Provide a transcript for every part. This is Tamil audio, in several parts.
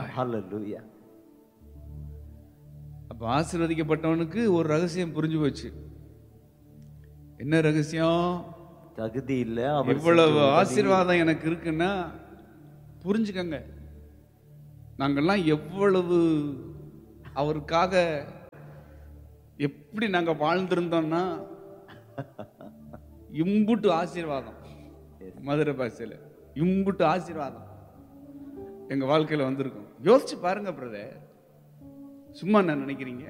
ஹalleluya. அப்ப ஆசீர்வதிக்கப்பட்டவனுக்கு ஒரு ரகசியம் புரிஞ்சு போச்சு. என்ன ரகசியம்? தகுதி இல்ல, இவ்வளவு ஆசீர்வாதம் எனக்கு இருக்குன்னா புரிஞ்சுக்கங்க, நாங்கெல்லாம் எவ்வளவு அவருக்காக எப்படி நாங்க வாழ்ந்திருந்தோம்னா இம்புட்டு ஆசீர்வாதம். மதுரை பாஷையில இம்புட்டு ஆசீர்வாதம் எங்க வாழ்க்கையில வந்திருக்கும். யோசிச்சு பாருங்க பிரதர், சும்மா என்ன நினைக்கிறீங்க?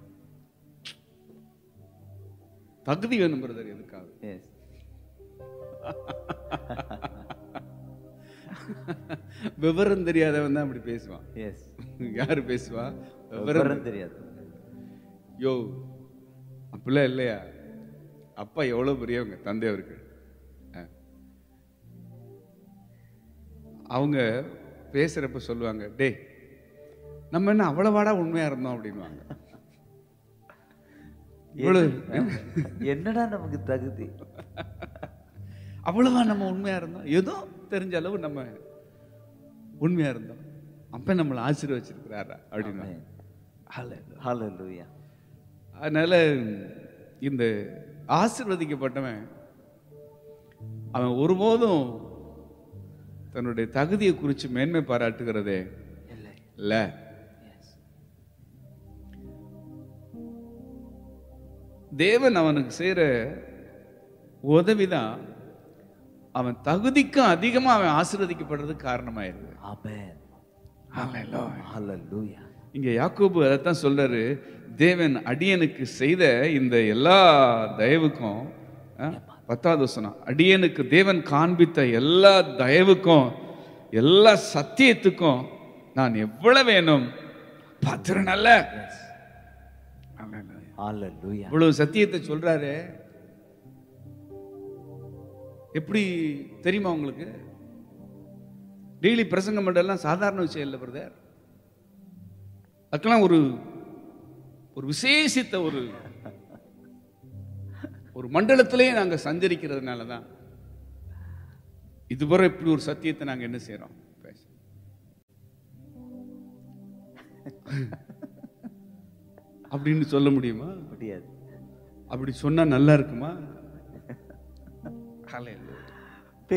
தகுதி வேணும் பிரதர். எதுக்காக? விவரம் தெரியாதவன் தான் அப்படி பேசுவான். யாரு பேசுவா? விவரம் தெரியாது. யோ அப்படிலாம் இல்லையா? அப்பா எவ்வளவு பெரியவங்க, தந்தை அவருக்கு. அவங்க பேசுறப்ப சொல்லுவாங்க, டே நம்ம என்ன அவ்வளவாடா உண்மையா இருந்தோம் அப்படின்வாங்க. என்னடா நமக்கு தகுதி, அவ்வளவா நம்ம உண்மையா இருந்தோம், ஏதோ தெரிஞ்ச அளவு நம்ம உண்மையா இருந்தோம், அப்ப நம்மளை ஆசீர்வச்சிருக்கிறாரா அப்படின்னு. ஹalleluya. அதனால இந்த ஆசீர்வதிக்கப்பட்டவன் அவன் ஒருபோதும் தன்னுடைய தகுதியை குறித்து மேன்மை பாராட்டுகிறதே இல்ல. தேவன் அவனுக்கு செய்யற உதவிதான் அவன் தகுதிக்கும் அதிகமா அவன் ஆசீர்வதிக்கப்படுறதுக்கு காரணமாயிருது. இங்க யாக்கோபு அதைத்தான் சொல்றாரு, தேவன் அடியனுக்கு செய்த இந்த எல்லா தயவுக்கும், 10வது வசனம், அடியனுக்கு தேவன் காண்பித்த எல்லா தயவுக்கும் எல்லா சத்தியத்துக்கும் நான் எவ்வளவு வேணும் பாத்திரம் அல்ல. இவ்வளவு சத்தியத்தை சொல்றாரு. எப்படி தெரியுமா உங்களுக்கு? டெய்லி பிரசங்கம் பண்றதெல்லாம் சாதாரண விஷயம் இல்லை பிரதர். அதுக்கெல்லாம் ஒரு விசேஷித்த ஒரு மண்டலத்திலேயே நாங்க சஞ்சரிக்கிறதுனாலதான் இதுவரை இப்படி ஒரு சத்தியத்தை நாங்க என்ன செய்யறோம். அப்படின்னு சொல்ல முடியுமா? முடியாது. அப்படி சொன்னா நல்லா இருக்குமா?